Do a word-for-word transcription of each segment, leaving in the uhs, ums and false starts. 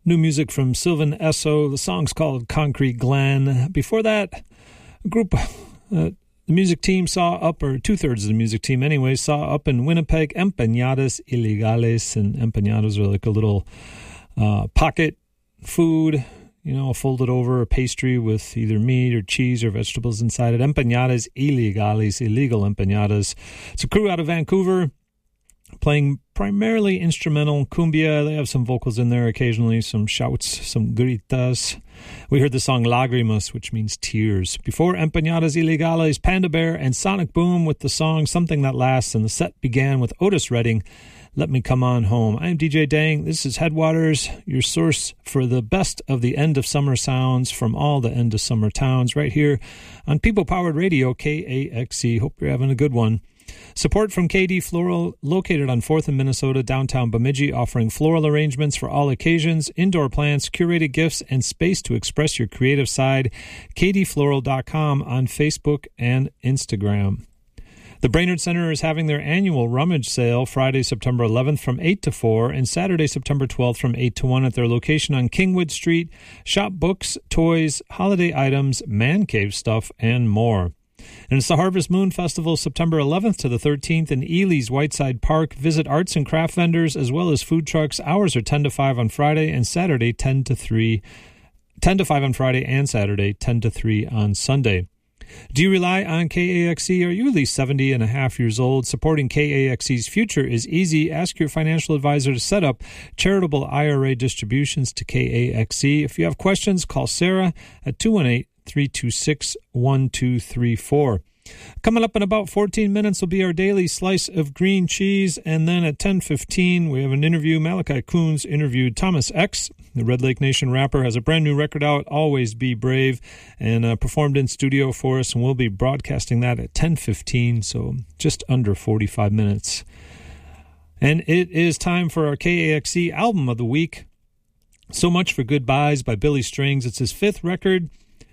New music from Sylvan Esso. The song's called Concrete Glen. Before that, a group, uh, the music team saw up, or two-thirds of the music team anyway, saw up in Winnipeg, Empanadas Ilegales. And empanadas are like a little uh, pocket food, you know, folded over a pastry with either meat or cheese or vegetables inside it. Empanadas Ilegales, illegal empanadas. It's a crew out of Vancouver, playing primarily instrumental cumbia. They have some vocals in there occasionally, some shouts, some gritas. We heard the song Lágrimas, which means tears. Before Empanadas Ilegales, Panda Bear and Sonic Boom with the song Something That Lasts, and the set began with Otis Redding, Let Me Come On Home. I'm D J Dang. This is Headwaters, your source for the best of the end of summer sounds from all the end of summer towns, right here on People Powered Radio, K A X C. Hope you're having a good one. Support from K D Floral, located on fourth in Minnesota, downtown Bemidji, offering floral arrangements for all occasions, indoor plants, curated gifts, and space to express your creative side. K D floral dot com on Facebook and Instagram. The Brainerd Center is having their annual rummage sale Friday, September eleventh from eight to four and Saturday, September twelfth from eight to one at their location on Kingwood Street. Shop books, toys, holiday items, man cave stuff, and more. And it's the Harvest Moon Festival, September eleventh to the thirteenth in Ely's Whiteside Park. Visit arts and craft vendors as well as food trucks. Hours are ten to five on Friday and Saturday, ten to three. ten to five on Friday and Saturday, ten to three on Sunday. Do you rely on K A X C? Are you at least seventy and a half years old? Supporting K A X C's future is easy. Ask your financial advisor to set up charitable I R A distributions to K A X C. If you have questions, call Sarah at two one eight, three two six, one two three four. Coming up in about fourteen minutes will be our daily slice of green cheese, and then at ten fifteen we have an interview. Malachi Coons interviewed Thomas X. The Red Lake Nation rapper has a brand new record out, Always Be Brave, and uh, performed in studio for us, and we'll be broadcasting that at ten fifteen, so just under forty-five minutes. And it is time for our K A X C Album of the Week. So Much for Goodbyes by Billy Strings. It's his fifth record,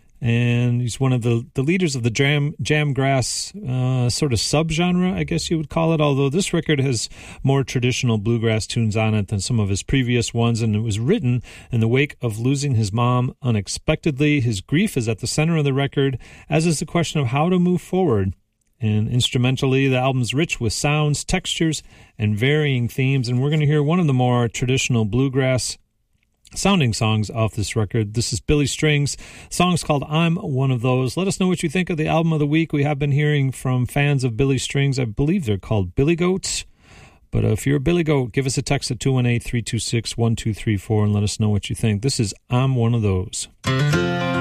and he's one of the, the leaders of the jam jamgrass uh, sort of subgenre, I guess you would call it, although this record has more traditional bluegrass tunes on it than some of his previous ones, and it was written in the wake of losing his mom unexpectedly. His grief is at the center of the record, as is the question of how to move forward. And instrumentally, the album's rich with sounds, textures, and varying themes, and we're going to hear one of the more traditional bluegrass sounding songs off this record. This is Billy Strings. The song's called I'm One of Those. Let us know what you think of the album of the week. We have been hearing from fans of Billy Strings. I believe they're called Billy Goats. But uh, if you're a Billy Goat, give us a text at two one eight, three two six, one two three four and let us know what you think. This is I'm One of Those.